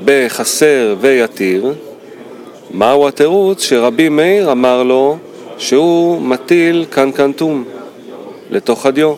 בחסר ויתיר, מהו התירוץ שרבי מאיר אמר לו שהוא מטיל קנקנטום לתוך הדיו?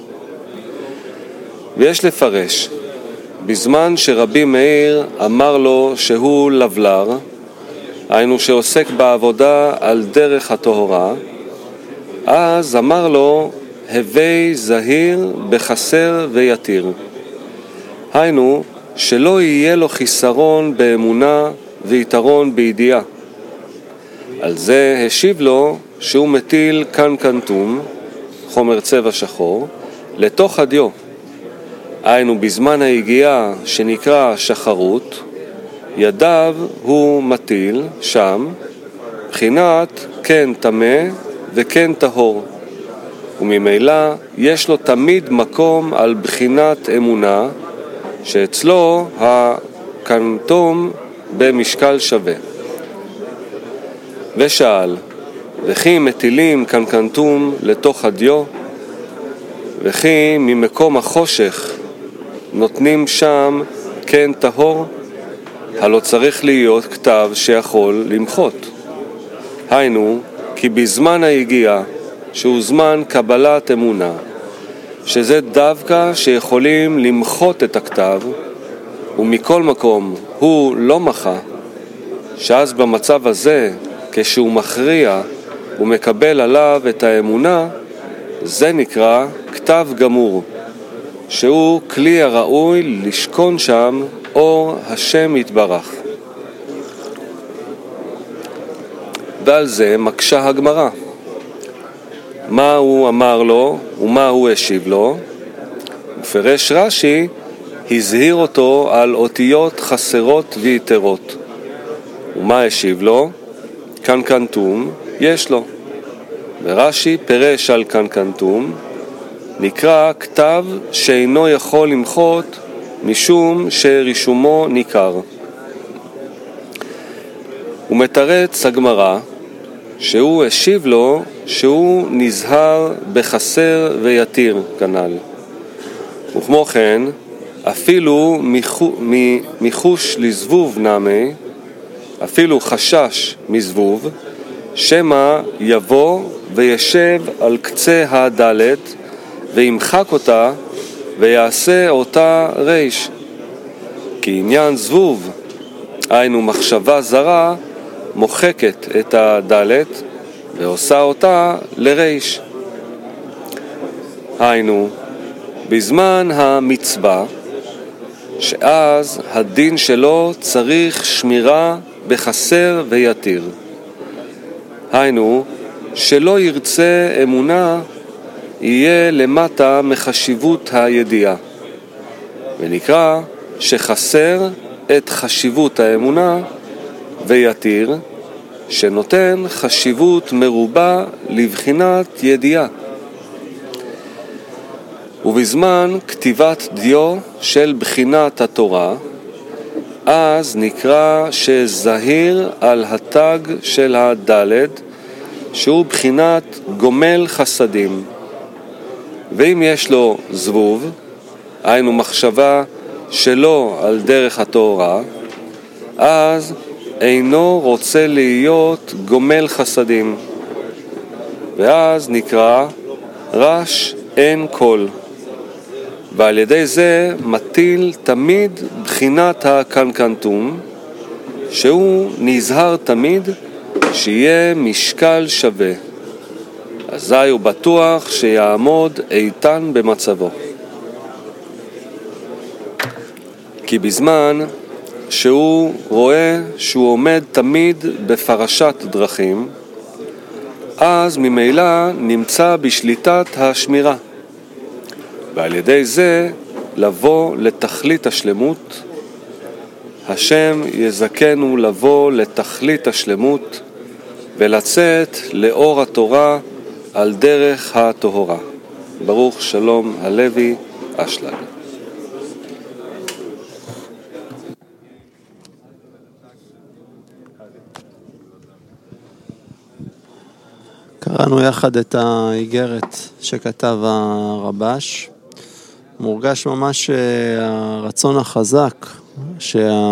ויש לפרש, בזמן שרבי מאיר אמר לו שהוא לבלר, היינו שעוסק בעבודה על דרך הטהרה, אז אמר לו הווי זהיר בחסר ויתיר. היינו שלא יהיה לו חיסרון באמונה ויתרון בידיעה. על זה השיב לו שהוא מטיל קנקנטום, חומר צבע שחור, לתוך הדיו. היינו בזמן ההגיעה שנקרא שחרות, ידיו הוא מטיל שם, בחינת כן טמא וכן טהור. וממילא יש לו תמיד מקום על בחינת אמונה, שאצלו הקנקנטום במשקל שווה. ושאל, וכי מטילים קנקנטום לתוך הדיו? וכי ממקום החושך נותנים שם כן טהור? הלא צריך להיות כתב שיכול למחות. היינו, כי בזמן ההגיעה, שהוא זמן קבלת אמונה, שזה דווקא שיכולים למחות את הכתב, ומכל מקום הוא לא מחה, שאז במצב הזה, כשהוא מכריע ומקבל עליו את האמונה, זה נקרא כתב גמור, שהוא כלי הראוי לשכון שם אור השם יתברך. ועל זה מקשה הגמרא. מה הוא אמר לו ומה הוא השיב לו? מפרש רש"י, הזהיר אותו על אותיות חסרות ויתרות. ומה השיב לו? קנקנטום יש לו. ורש"י פירש על קנקנטום, נקרא כתב שאינו יכול למחות משום שרישומו ניכר. הוא מתרץ הגמרא שהוא השיב לו שהוא נזהר בחסר ויתיר כנ"ל. וכמו כן, אפילו מחוש לזבוב נמי, אפילו חשש מזבוב, שמא יבוא וישב על קצה הדלת וימחק אותה ויעשה אותה ריש. כי עניין זבוב, היינו מחשבה זרה, מוחקת את הדלת ועושה אותה לריש. היינו, בזמן המצווה, שאז הדין שלו צריך שמירה בחסר ויתיר. היינו, שלא ירצה אמונה יהיה למטה מחשיבות הידיעה, ונקרא שחסר את חשיבות האמונה ויתיר, שנותן חשיבות מרובה לבחינת ידיעה. ובזמן כתיבת דיו של בחינת התורה, אז נקרא שזהיר על התג של הדלת, שהוא בחינת גומל חסדים. ואם יש לו זבוב, היינו מחשבה שלא על דרך התורה, אז אינו רוצה להיות גומל חסדים. ואז נקרא רש אין קול. ועל ידי זה מטיל תמיד בחינת הקנקנטום, שהוא נזהר תמיד שיהיה משקל שווה. אזי הוא בטוח שיעמוד איתן במצבו. כי בזמן שהוא רואה שהוא עומד תמיד בפרשת דרכים, אז ממילא נמצא בשליטת השמירה. ועל ידי זה לבוא לתכלית השלמות. השם יזכנו לבוא לתכלית השלמות ולצאת לאור התורה על דרך הטהרה. ברוך שלום הלוי אשלג. קראנו יחד את האיגרת שכתב הרבש. מורגש ממש הרצון החזק